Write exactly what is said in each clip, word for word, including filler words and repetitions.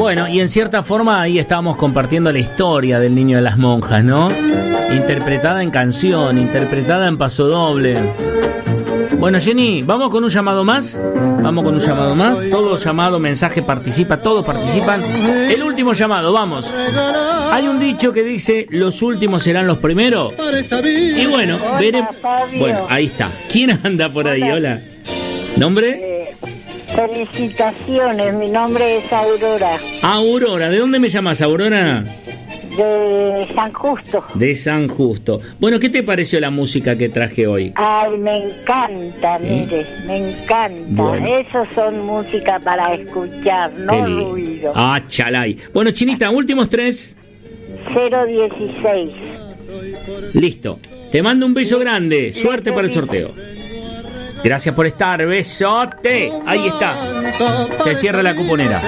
Bueno, y en cierta forma ahí estábamos compartiendo la historia del Niño de las Monjas, ¿no? Interpretada en canción, interpretada en pasodoble. Bueno, Jenny, ¿vamos con un llamado más? Vamos con un llamado más. Todo llamado, mensaje, participa, todos participan. El último llamado, vamos. Hay un dicho que dice, los últimos serán los primeros. Y bueno, veremos. Bueno, ahí está. ¿Quién anda por ahí? Hola. ¿Nombre? Eh, felicitaciones, mi nombre es Aurora. Aurora, ¿de dónde me llamas, Aurora? De San Justo. De San Justo. Bueno, ¿qué te pareció la música que traje hoy? Ay, me encanta, ¿sí? Mire, me encanta. Bueno. Esos son música para escuchar, no ruido. Ah, chalay. Bueno, Chinita, últimos tres. cero dieciséis. Listo. Te mando un beso grande. Suerte para el sorteo. Gracias por estar. Besote. Ahí está. Se cierra la cuponera.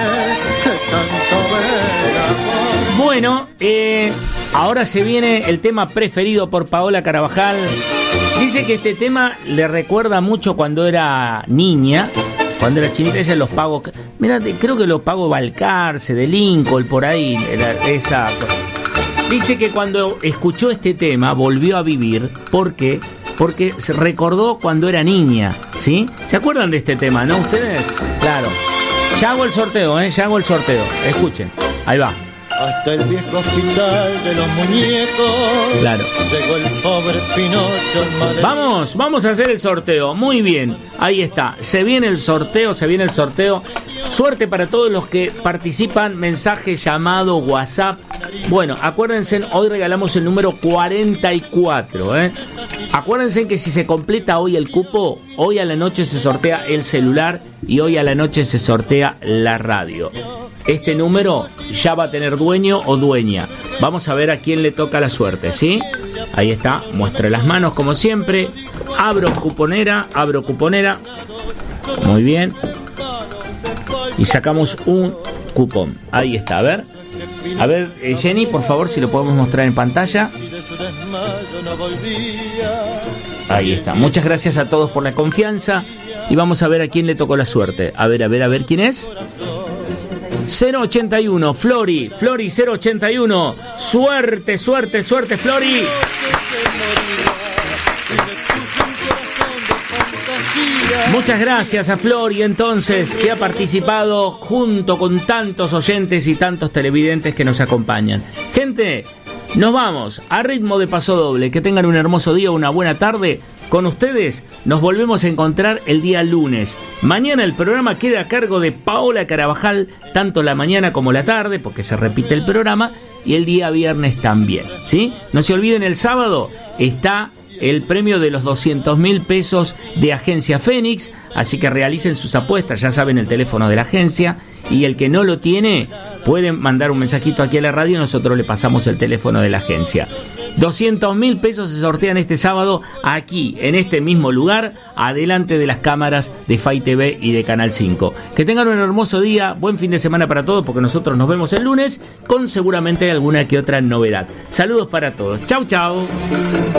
Bueno, eh, ahora se viene el tema preferido por Paola Carabajal. Dice que este tema le recuerda mucho cuando era niña, cuando era chinita. Ella los pagos, mira, creo que los pagos Balcarce, de Lincoln, por ahí, era esa. Dice que cuando escuchó este tema volvió a vivir. ¿Por qué? Porque se recordó cuando era niña, ¿sí? ¿Se acuerdan de este tema, no ustedes? Claro. Ya hago el sorteo, ¿eh? Ya hago el sorteo. Escuchen, ahí va. Hasta el viejo hospital de los muñecos. Claro. Llegó el pobre Pinocho. Vamos, vamos a hacer el sorteo. Muy bien, ahí está. Se viene el sorteo, se viene el sorteo. Suerte para todos los que participan. Mensaje, llamado, WhatsApp. Bueno, acuérdense, hoy regalamos el número cuarenta y cuatro, ¿eh? Acuérdense que si se completa hoy el cupo, hoy a la noche se sortea el celular y hoy a la noche se sortea la radio. Este número ya va a tener dueño o dueña. Vamos a ver a quién le toca la suerte, ¿sí? Ahí está, muestre las manos como siempre. Abro cuponera, abro cuponera. Muy bien. Y sacamos un cupón. Ahí está, a ver. A ver, eh, Jenny, por favor, si lo podemos mostrar en pantalla. Ahí está. Muchas gracias a todos por la confianza. Y vamos a ver a quién le tocó la suerte. A ver, a ver, a ver, ¿quién es? cero ochenta y uno, Flori, Flori cero ochenta y uno. Suerte, suerte, suerte, Flori. Muchas gracias a Flori, entonces, que ha participado junto con tantos oyentes y tantos televidentes que nos acompañan. Gente, nos vamos a ritmo de paso doble. Que tengan un hermoso día, una buena tarde. Con ustedes nos volvemos a encontrar el día lunes. Mañana el programa queda a cargo de Paola Carabajal, tanto la mañana como la tarde, porque se repite el programa, y el día viernes también, ¿sí? No se olviden, el sábado está el premio de los doscientos mil pesos de Agencia Fénix, así que realicen sus apuestas, ya saben el teléfono de la agencia, y el que no lo tiene, pueden mandar un mensajito aquí a la radio y nosotros le pasamos el teléfono de la agencia. doscientos mil pesos se sortean este sábado aquí, en este mismo lugar, adelante de las cámaras de F A I T V y de Canal cinco. Que tengan un hermoso día, buen fin de semana para todos, porque nosotros nos vemos el lunes con seguramente alguna que otra novedad. Saludos para todos. Chau, chau.